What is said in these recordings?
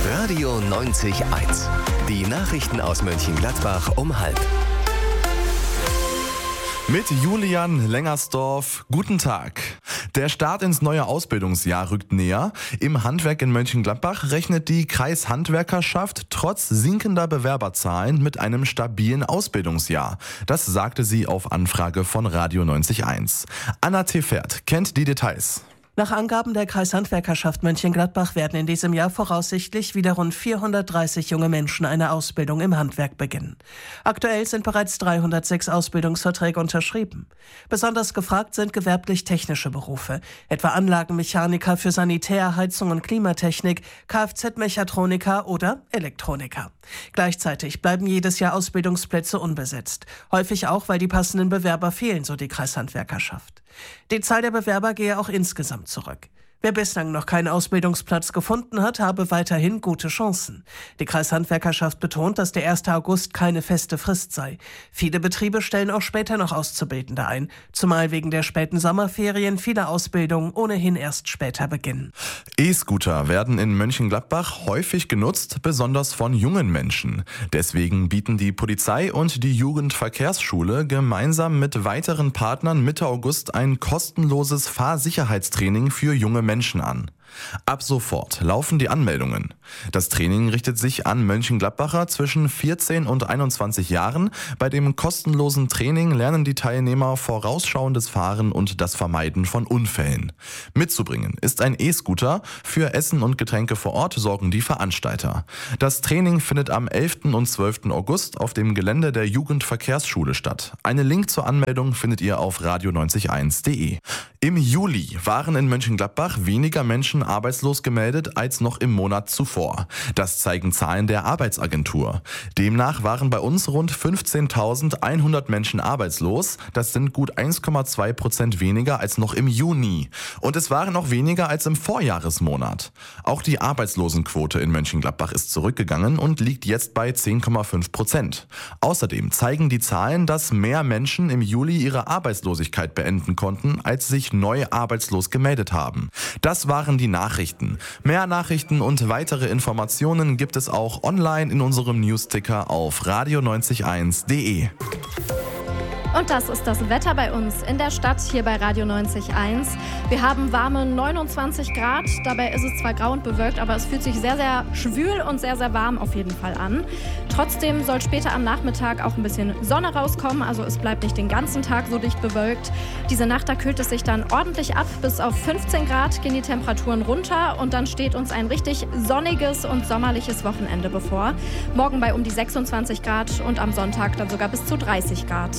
Radio 90.1. Die Nachrichten aus Mönchengladbach um 12:30. Mit Julian Lengersdorf, guten Tag. Der Start ins neue Ausbildungsjahr rückt näher. Im Handwerk in Mönchengladbach rechnet die Kreishandwerkerschaft trotz sinkender Bewerberzahlen mit einem stabilen Ausbildungsjahr. Das sagte sie auf Anfrage von Radio 90.1. Anna Tefert kennt die Details. Nach Angaben der Kreishandwerkerschaft Mönchengladbach werden in diesem Jahr voraussichtlich wieder rund 430 junge Menschen eine Ausbildung im Handwerk beginnen. Aktuell sind bereits 306 Ausbildungsverträge unterschrieben. Besonders gefragt sind gewerblich-technische Berufe, etwa Anlagenmechaniker für Sanitär-, Heizung und Klimatechnik, Kfz-Mechatroniker oder Elektroniker. Gleichzeitig bleiben jedes Jahr Ausbildungsplätze unbesetzt. Häufig auch, weil die passenden Bewerber fehlen, so die Kreishandwerkerschaft. Die Zahl der Bewerber gehe auch insgesamt zurück. Wer bislang noch keinen Ausbildungsplatz gefunden hat, habe weiterhin gute Chancen. Die Kreishandwerkerschaft betont, dass der 1. August keine feste Frist sei. Viele Betriebe stellen auch später noch Auszubildende ein, zumal wegen der späten Sommerferien viele Ausbildungen ohnehin erst später beginnen. E-Scooter werden in Mönchengladbach häufig genutzt, besonders von jungen Menschen. Deswegen bieten die Polizei und die Jugendverkehrsschule gemeinsam mit weiteren Partnern Mitte August ein kostenloses Fahrsicherheitstraining für junge Menschen an. Ab sofort laufen die Anmeldungen. Das Training richtet sich an Mönchengladbacher zwischen 14 und 21 Jahren. Bei dem kostenlosen Training lernen die Teilnehmer vorausschauendes Fahren und das Vermeiden von Unfällen. Mitzubringen ist ein E-Scooter. Für Essen und Getränke vor Ort sorgen die Veranstalter. Das Training findet am 11. und 12. August auf dem Gelände der Jugendverkehrsschule statt. Einen Link zur Anmeldung findet ihr auf radio90.1.de. Im Juli waren in Mönchengladbach weniger Menschen arbeitslos gemeldet als noch im Monat zuvor. Das zeigen Zahlen der Arbeitsagentur. Demnach waren bei uns rund 15.100 Menschen arbeitslos. Das sind gut 1,2% weniger als noch im Juni. Und es waren noch weniger als im Vorjahresmonat. Auch die Arbeitslosenquote in Mönchengladbach ist zurückgegangen und liegt jetzt bei 10,5%. Außerdem zeigen die Zahlen, dass mehr Menschen im Juli ihre Arbeitslosigkeit beenden konnten, als sich neu arbeitslos gemeldet haben. Das waren die Nachrichten. Mehr Nachrichten und weitere Informationen gibt es auch online in unserem Newsticker auf radio90.1.de. Und das ist das Wetter bei uns in der Stadt, hier bei Radio 90.1. Wir haben warme 29 Grad. Dabei ist es zwar grau und bewölkt, aber es fühlt sich sehr, sehr schwül und sehr, sehr warm auf jeden Fall an. Trotzdem soll später am Nachmittag auch ein bisschen Sonne rauskommen. Also es bleibt nicht den ganzen Tag so dicht bewölkt. Diese Nacht, da kühlt es sich dann ordentlich ab. Bis auf 15 Grad gehen die Temperaturen runter. Und dann steht uns ein richtig sonniges und sommerliches Wochenende bevor. Morgen bei um die 26 Grad und am Sonntag dann sogar bis zu 30 Grad.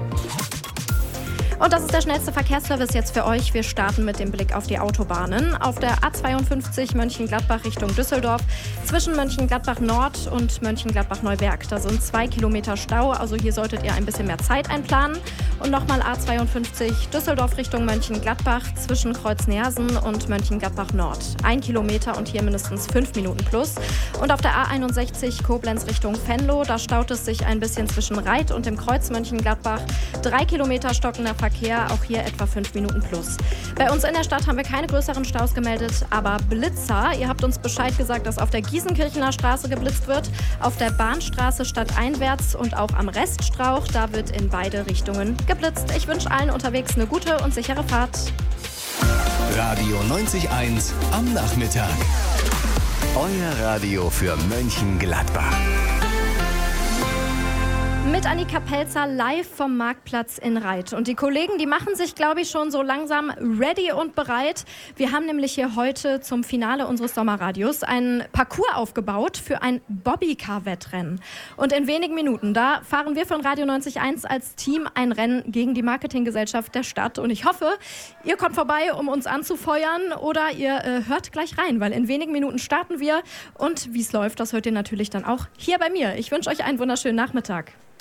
Und das ist der schnellste Verkehrsservice jetzt für euch. Wir starten mit dem Blick auf die Autobahnen. Auf der A52 Mönchengladbach Richtung Düsseldorf zwischen Mönchengladbach Nord und Mönchengladbach Neuwerk. Da sind 2 Kilometer Stau, also hier solltet ihr ein bisschen mehr Zeit einplanen. Und nochmal A52 Düsseldorf Richtung Mönchengladbach zwischen Kreuz-Nersen und Mönchengladbach Nord. 1 Kilometer und hier mindestens 5 Minuten plus. Und auf der A61 Koblenz Richtung Venlo, da staut es sich ein bisschen zwischen Reit und dem Kreuz Mönchengladbach. 3 Kilometer stockender Verkehr, auch hier etwa 5 Minuten plus. Bei uns in der Stadt haben wir keine größeren Staus gemeldet, aber Blitzer. Ihr habt uns Bescheid gesagt, dass auf der Gießenkirchener Straße geblitzt wird, auf der Bahnstraße stadteinwärts und auch am Reststrauch. Da wird in beide Richtungen geblitzt. Ich wünsche allen unterwegs eine gute und sichere Fahrt. Radio 90.1 am Nachmittag. Euer Radio für Mönchengladbach. Mit Annika Pelzer live vom Marktplatz in Reit. Und die Kollegen, die machen sich, glaube ich, schon so langsam ready und bereit. Wir haben nämlich hier heute zum Finale unseres Sommerradios einen Parcours aufgebaut für ein Bobbycar-Wettrennen. Und in wenigen Minuten, da fahren wir von Radio 90.1 als Team ein Rennen gegen die Marketinggesellschaft der Stadt. Und ich hoffe, ihr kommt vorbei, um uns anzufeuern, oder ihr hört gleich rein, weil in wenigen Minuten starten wir. Und wie es läuft, das hört ihr natürlich dann auch hier bei mir. Ich wünsche euch einen wunderschönen Nachmittag.